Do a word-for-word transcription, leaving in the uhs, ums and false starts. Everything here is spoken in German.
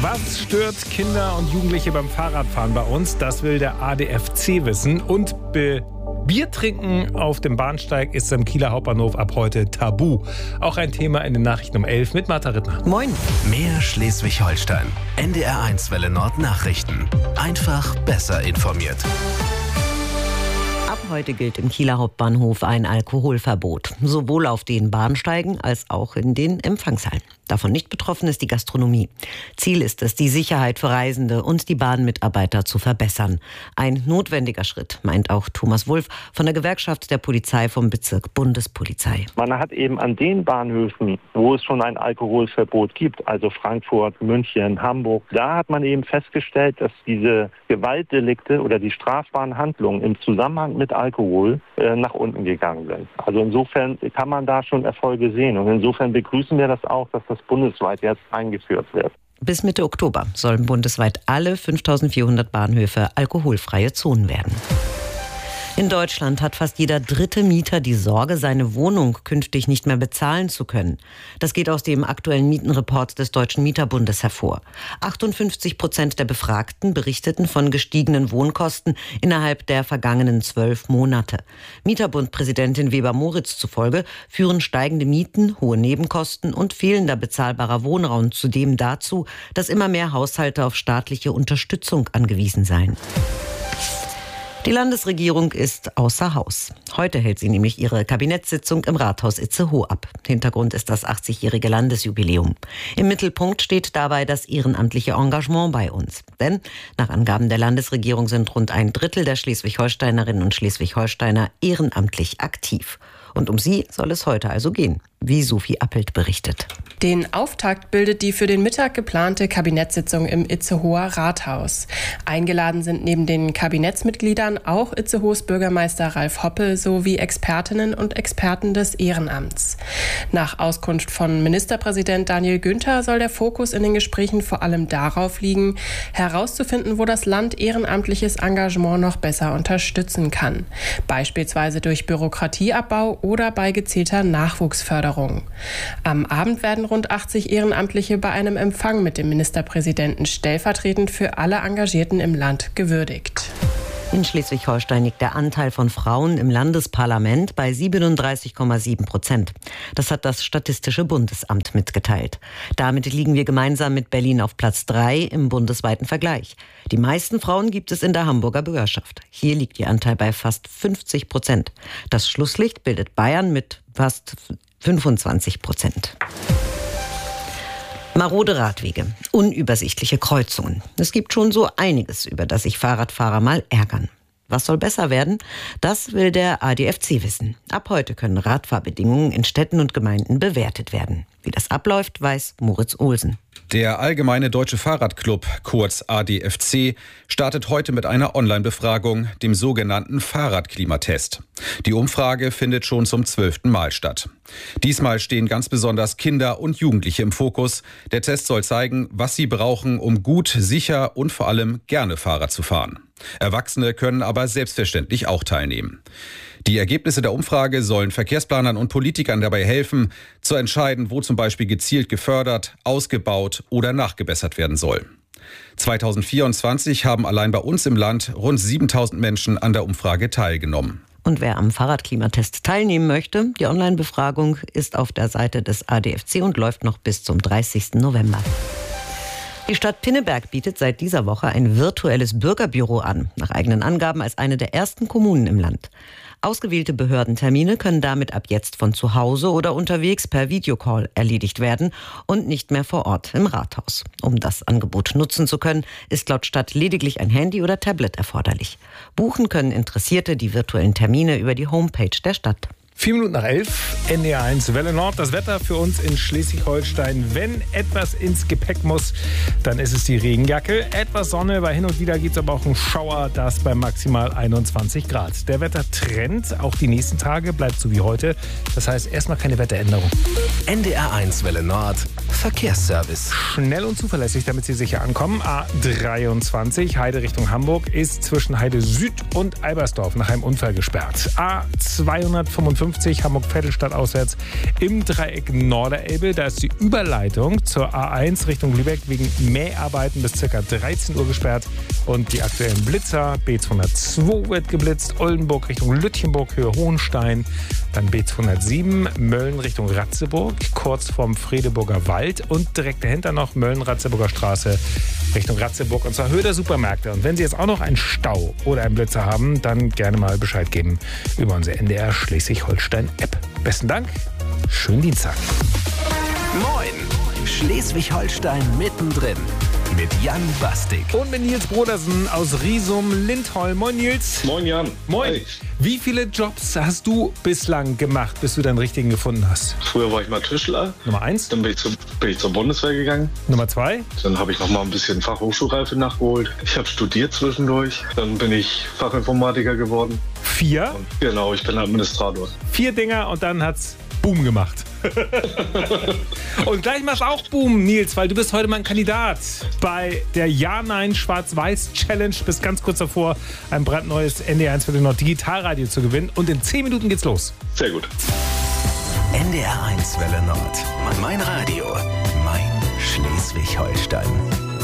Was stört Kinder und Jugendliche beim Fahrradfahren bei uns? Das will der A D F C wissen. Und Be- Bier trinken auf dem Bahnsteig ist im Kieler Hauptbahnhof ab heute tabu. Auch ein Thema in den Nachrichten um elf mit Martha Rittner. Moin. Mehr Schleswig-Holstein. N D R eins Welle Nord Nachrichten. Einfach besser informiert. Ab heute gilt im Kieler Hauptbahnhof ein Alkoholverbot. Sowohl auf den Bahnsteigen als auch in den Empfangshallen. Davon nicht betroffen ist die Gastronomie. Ziel ist es, die Sicherheit für Reisende und die Bahnmitarbeiter zu verbessern. Ein notwendiger Schritt, meint auch Thomas Wulff von der Gewerkschaft der Polizei vom Bezirk Bundespolizei. Man hat eben an den Bahnhöfen, wo es schon ein Alkoholverbot gibt, also Frankfurt, München, Hamburg, da hat man eben festgestellt, dass diese Gewaltdelikte oder die strafbaren Handlungen im Zusammenhang mit Alkohol äh, nach unten gegangen sind. Also insofern kann man da schon Erfolge sehen. Und insofern begrüßen wir das auch, dass das bundesweit jetzt eingeführt wird. Bis Mitte Oktober sollen bundesweit alle fünftausendvierhundert Bahnhöfe alkoholfreie Zonen werden. In Deutschland hat fast jeder dritte Mieter die Sorge, seine Wohnung künftig nicht mehr bezahlen zu können. Das geht aus dem aktuellen Mietenreport des Deutschen Mieterbundes hervor. achtundfünfzig Prozent der Befragten berichteten von gestiegenen Wohnkosten innerhalb der vergangenen zwölf Monate. Mieterbund-Präsidentin Weber-Moritz zufolge führen steigende Mieten, hohe Nebenkosten und fehlender bezahlbarer Wohnraum zudem dazu, dass immer mehr Haushalte auf staatliche Unterstützung angewiesen seien. Die Landesregierung ist außer Haus. Heute hält sie nämlich ihre Kabinettssitzung im Rathaus Itzehoe ab. Hintergrund ist das achtzigjährige Landesjubiläum. Im Mittelpunkt steht dabei das ehrenamtliche Engagement bei uns. Denn nach Angaben der Landesregierung sind rund ein Drittel der Schleswig-Holsteinerinnen und Schleswig-Holsteiner ehrenamtlich aktiv. Und um sie soll es heute also gehen, wie Sophie Appelt berichtet. Den Auftakt bildet die für den Mittag geplante Kabinettssitzung im Itzehoer Rathaus. Eingeladen sind neben den Kabinettsmitgliedern auch Itzehoes Bürgermeister Ralf Hoppe sowie Expertinnen und Experten des Ehrenamts. Nach Auskunft von Ministerpräsident Daniel Günther soll der Fokus in den Gesprächen vor allem darauf liegen, herauszufinden, wo das Land ehrenamtliches Engagement noch besser unterstützen kann. Beispielsweise durch Bürokratieabbau oder bei gezielter Nachwuchsförderung. Am Abend werden rund achtzig Ehrenamtliche bei einem Empfang mit dem Ministerpräsidenten stellvertretend für alle Engagierten im Land gewürdigt. In Schleswig-Holstein liegt der Anteil von Frauen im Landesparlament bei siebenunddreißig Komma sieben Prozent. Das hat das Statistische Bundesamt mitgeteilt. Damit liegen wir gemeinsam mit Berlin auf Platz drei im bundesweiten Vergleich. Die meisten Frauen gibt es in der Hamburger Bürgerschaft. Hier liegt ihr Anteil bei fast fünfzig Prozent. Das Schlusslicht bildet Bayern mit fast fünfundzwanzig Prozent. Marode Radwege, unübersichtliche Kreuzungen. Es gibt schon so einiges, über das sich Fahrradfahrer mal ärgern. Was soll besser werden? Das will der A D F C wissen. Ab heute können Radfahrbedingungen in Städten und Gemeinden bewertet werden. Wie das abläuft, weiß Moritz Olsen. Der Allgemeine Deutsche Fahrradclub, kurz A D F C, startet heute mit einer Online-Befragung, dem sogenannten Fahrradklimatest. Die Umfrage findet schon zum zwölften Mal statt. Diesmal stehen ganz besonders Kinder und Jugendliche im Fokus. Der Test soll zeigen, was sie brauchen, um gut, sicher und vor allem gerne Fahrrad zu fahren. Erwachsene können aber selbstverständlich auch teilnehmen. Die Ergebnisse der Umfrage sollen Verkehrsplanern und Politikern dabei helfen, zu entscheiden, wo zum Beispiel gezielt gefördert, ausgebaut oder nachgebessert werden soll. zweitausendvierundzwanzig haben allein bei uns im Land rund siebentausend Menschen an der Umfrage teilgenommen. Und wer am Fahrradklimatest teilnehmen möchte, die Online-Befragung ist auf der Seite des A D F C und läuft noch bis zum dreißigsten November. Die Stadt Pinneberg bietet seit dieser Woche ein virtuelles Bürgerbüro an, nach eigenen Angaben als eine der ersten Kommunen im Land. Ausgewählte Behördentermine können damit ab jetzt von zu Hause oder unterwegs per Videocall erledigt werden und nicht mehr vor Ort im Rathaus. Um das Angebot nutzen zu können, ist laut Stadt lediglich ein Handy oder Tablet erforderlich. Buchen können Interessierte die virtuellen Termine über die Homepage der Stadt. Vier Minuten nach elf, N D R eins Welle Nord. Das Wetter für uns in Schleswig-Holstein. Wenn etwas ins Gepäck muss, dann ist es die Regenjacke. Etwas Sonne, weil hin und wieder gibt es aber auch einen Schauer, das bei maximal einundzwanzig Grad. Der Wettertrend, auch die nächsten Tage, bleibt so wie heute. Das heißt, erstmal keine Wetteränderung. N D R eins Welle Nord, Verkehrsservice. Schnell und zuverlässig, damit Sie sicher ankommen. A dreiundzwanzig, Heide Richtung Hamburg, ist zwischen Heide Süd und Albersdorf nach einem Unfall gesperrt. A zweihundertfünfundfünfzig fünfzig Hamburg-Vettelstadt auswärts im Dreieck Norderelbe. Da ist die Überleitung zur A eins Richtung Lübeck wegen Mäharbeiten bis ca. dreizehn Uhr gesperrt. Und die aktuellen Blitzer, B zweihundertzwei wird geblitzt, Oldenburg Richtung Lütchenburg, Höhe Hohenstein. Dann B zweihundertsieben, Mölln Richtung Ratzeburg, kurz vorm Fredeburger Wald. Und direkt dahinter noch Mölln-Ratzeburger Straße Richtung Ratzeburg, und zwar Höhe der Supermärkte. Und wenn Sie jetzt auch noch einen Stau oder einen Blitzer haben, dann gerne mal Bescheid geben über unsere N D R Schleswig-Holstein-App. Besten Dank, schönen Dienstag. Moin, Schleswig-Holstein mittendrin mit Jan Bastik. Und mit Nils Brodersen aus Riesum-Lindholm. Moin Nils. Moin Jan. Moin. Hi. Wie viele Jobs hast du bislang gemacht, bis du deinen richtigen gefunden hast? Früher war ich mal Tischler. Nummer eins. Dann bin ich, zu, bin ich zur Bundeswehr gegangen. Nummer zwei. Dann habe ich noch mal ein bisschen Fachhochschulreife nachgeholt. Ich habe studiert zwischendurch. Dann bin ich Fachinformatiker geworden. Vier. Und genau, ich bin Administrator. Vier Dinger und dann hat's Boom gemacht. Und gleich machst auch Boom, Nils, weil du bist heute mein Kandidat bei der Ja-Nein-Schwarz-Weiß-Challenge. Bist ganz kurz davor, ein brandneues N D R eins Welle Nord Digitalradio zu gewinnen. Und in zehn Minuten geht's los. Sehr gut. N D R eins Welle Nord. Mein Radio. Mein Schleswig-Holstein.